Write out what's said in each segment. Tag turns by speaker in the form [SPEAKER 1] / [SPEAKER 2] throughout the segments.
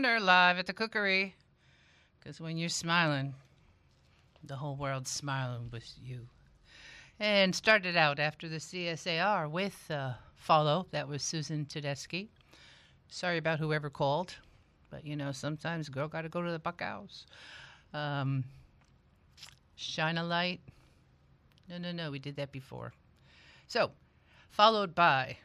[SPEAKER 1] Stoner live at the Cookery. Because when you're smiling, the whole world's smiling with you. And started out after the CSAR with Follow. That was Susan Tedeschi. Sorry about whoever called. But, you know, sometimes girl got to go to the buckhouse. Shine a Light. No, we did that before. So, followed by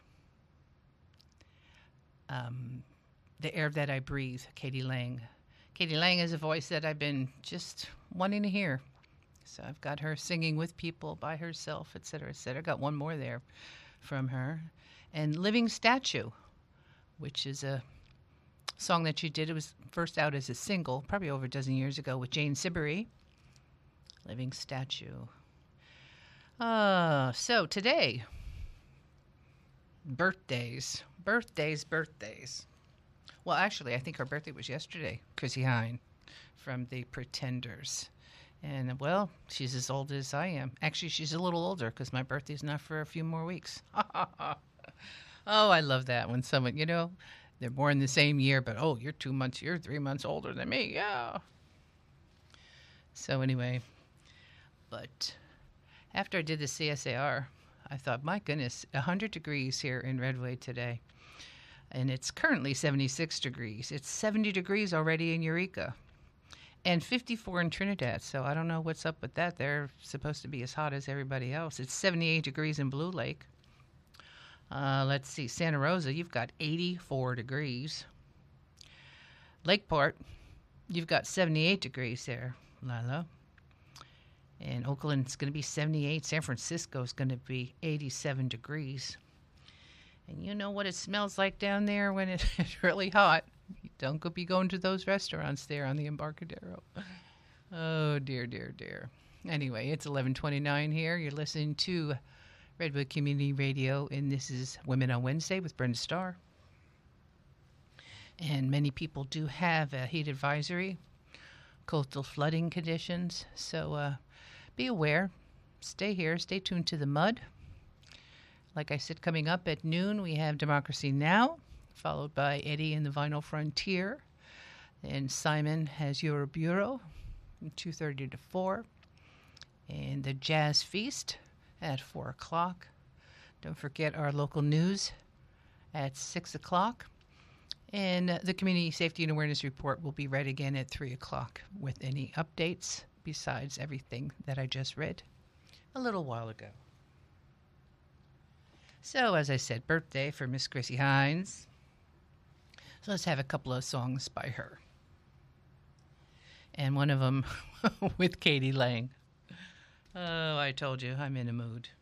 [SPEAKER 1] The Air That I Breathe, Katie Lang. Katie Lang is a voice that I've been just wanting to hear. So I've got her singing with people, by herself, etc., etc. Got one more there from her. And Living Statue, which is a song that she did. It was first out as a single, probably over a dozen years ago, with Jane Siberry. Living Statue. So today, birthdays. Well, actually, I think her birthday was yesterday, Chrissy Hine from the Pretenders. And, well, she's as old as I am. Actually, she's a little older because my birthday's not for a few more weeks. Oh, I love that when someone, you know, they're born the same year, but, oh, you're 3 months older than me. Yeah. So anyway, but after I did the CSAR, I thought, my goodness, 100 degrees here in Redway today. And it's currently 76 degrees. It's 70 degrees already in Eureka. And 54 in Trinidad. So I don't know what's up with that. They're supposed to be as hot as everybody else. It's 78 degrees in Blue Lake. Let's see. Santa Rosa, you've got 84 degrees. Lakeport, you've got 78 degrees there, Lila. And Oakland's going to be 78. San Francisco's going to be 87 degrees. And you know what it smells like down there when it's really hot. You don't be going to those restaurants there on the Embarcadero. Oh, dear. Anyway, it's 11:29 here. You're listening to Redwood Community Radio, and this is Women on Wednesday with Brenda Starr. And many people do have a heat advisory, coastal flooding conditions. So be aware. Stay here. Stay tuned to the mud. Like I said, coming up at noon, we have Democracy Now!, followed by Eddie and the Vinyl Frontier. And Simon has Euro Bureau from 2:30 to 4. And the Jazz Feast at 4 o'clock. Don't forget our local news at 6 o'clock. And the Community Safety and Awareness Report will be read again at 3 o'clock with any updates besides everything that I just read a little while ago. So, as I said, birthday for Miss Chrissy Hines. So let's have a couple of songs by her. And one of them with Katie Lang. Oh, I told you, I'm in a mood.